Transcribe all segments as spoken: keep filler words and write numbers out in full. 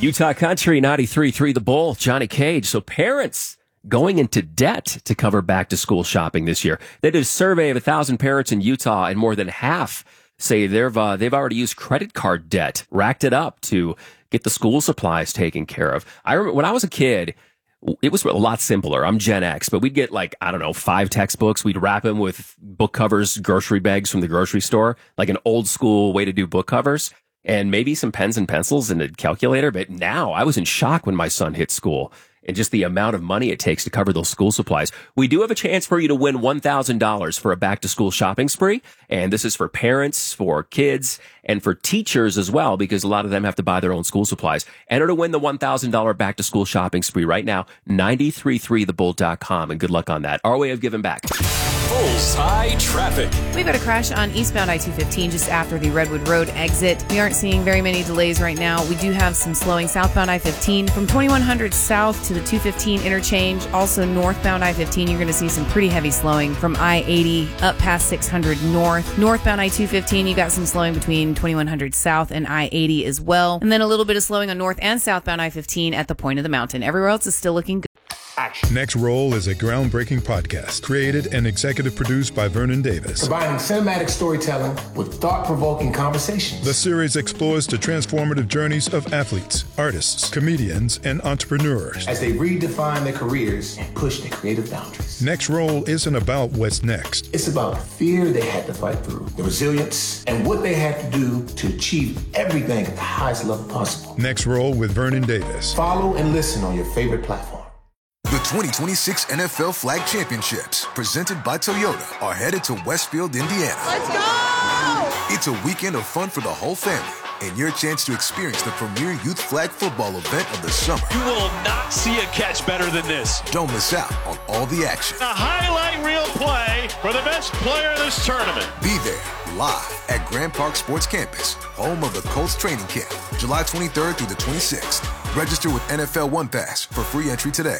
Utah Country ninety-three point three The Bull, Johnny Cage. So parents going into debt to cover back-to-school shopping this year. They did a survey of one thousand parents in Utah, and more than half say they've uh, they've already used credit card debt, racked it up to get the school supplies taken care of. I remember when I was a kid, it was a lot simpler. I'm Gen X, but we'd get like, I don't know, five textbooks. We'd wrap them with book covers, grocery bags from the grocery store, like an old school way to do book covers, and maybe some pens and pencils and a calculator. But now I was in shock when my son hit school and just the amount of money it takes to cover those school supplies. We do have a chance for you to win one thousand dollars for a back-to-school shopping spree, and this is for parents, for kids, and for teachers as well, because a lot of them have to buy their own school supplies. Enter to win the one thousand dollars back-to-school shopping spree right now, nine three three the bull dot com, and good luck on that. Our way of giving back. Bullseye traffic. We've got a crash on eastbound I two fifteen just after the Redwood Road exit. We aren't seeing very many delays right now. We do have some slowing southbound I fifteen from twenty-one hundred south to the two fifteen interchange. Also northbound I fifteen, you're going to see some pretty heavy slowing from I eighty up past six hundred north. Northbound I two fifteen, you got some slowing between twenty-one hundred south and I eighty as well. And then a little bit of slowing on north and southbound I fifteen at the point of the mountain. Everywhere else is still looking good. Action. Next Roll is a groundbreaking podcast created and executive produced by Vernon Davis. Combining cinematic storytelling with thought-provoking conversations. The series explores the transformative journeys of athletes, artists, comedians, and entrepreneurs as they redefine their careers and push their creative boundaries. Next Roll isn't about what's next. It's about the fear they had to fight through, the resilience, and what they had to do to achieve everything at the highest level possible. Next Roll with Vernon Davis. Follow and listen on your favorite platform. The twenty twenty-six N F L Flag Championships, presented by Toyota, are headed to Westfield, Indiana. Let's go! It's a weekend of fun for the whole family and your chance to experience the premier youth flag football event of the summer. You will not see a catch better than this. Don't miss out on all the action. A highlight reel play for the best player in this tournament. Be there live at Grand Park Sports Campus, home of the Colts training camp, July twenty-third through the twenty-sixth. Register with N F L One Pass for free entry today.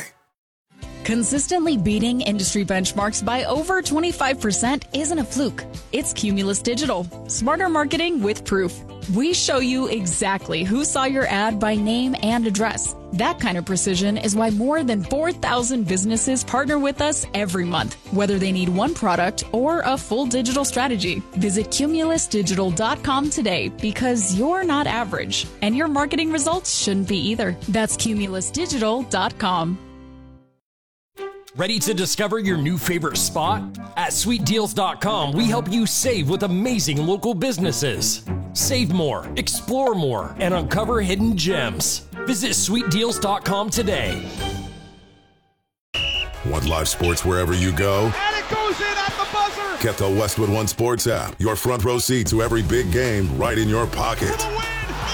Consistently beating industry benchmarks by over twenty-five percent isn't a fluke. It's Cumulus Digital. Smarter marketing with proof. We show you exactly who saw your ad by name and address. That kind of precision is why more than four thousand businesses partner with us every month, whether they need one product or a full digital strategy. Visit cumulus digital dot com today, because you're not average, and your marketing results shouldn't be either. That's cumulus digital dot com. Ready to discover your new favorite spot? At sweet deals dot com, we help you save with amazing local businesses. Save more, explore more, and uncover hidden gems. Visit sweet deals dot com today. Want live sports wherever you go? And it goes in at the buzzer! Get the Westwood One Sports app. Your front row seat to every big game right in your pocket. For the win!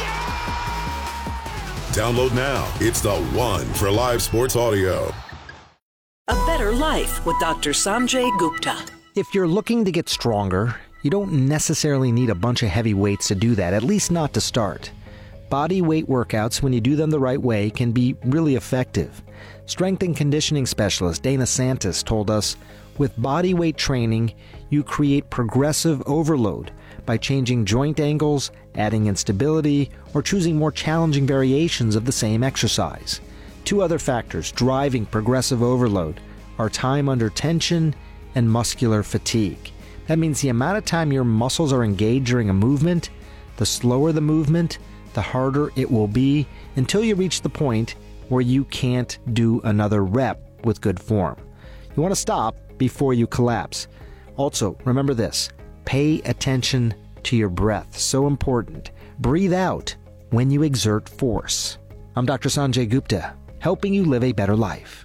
Yeah! Download now. It's the one for live sports audio. A better life with Doctor Sanjay Gupta. If you're looking to get stronger, you don't necessarily need a bunch of heavy weights to do that, at least not to start. Body weight workouts, when you do them the right way, can be really effective. Strength and conditioning specialist Dana Santis told us, with body weight training, you create progressive overload by changing joint angles, adding instability, or choosing more challenging variations of the same exercise. Two other factors driving progressive overload are time under tension and muscular fatigue. That means the amount of time your muscles are engaged during a movement, the slower the movement, the harder it will be until you reach the point where you can't do another rep with good form. You want to stop before you collapse. Also, remember this, pay attention to your breath. So important. Breathe out when you exert force. I'm Doctor Sanjay Gupta, helping you live a better life.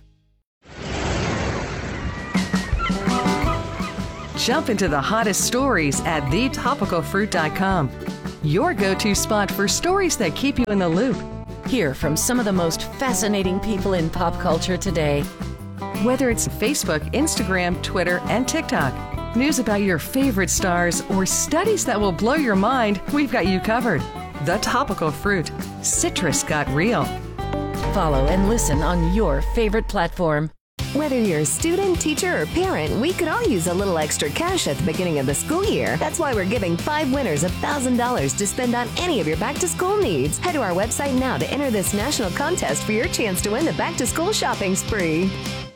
Jump into the hottest stories at the topical fruit dot com. Your go-to spot for stories that keep you in the loop. Hear from some of the most fascinating people in pop culture today. Whether it's Facebook, Instagram, Twitter, and TikTok, news about your favorite stars, or studies that will blow your mind, we've got you covered. The Topical Fruit. Citrus got real. Follow and listen on your favorite platform. Whether you're a student, teacher, or parent, we could all use a little extra cash at the beginning of the school year. That's why we're giving five winners one thousand dollars to spend on any of your back-to-school needs. Head to our website now to enter this national contest for your chance to win the back-to-school shopping spree.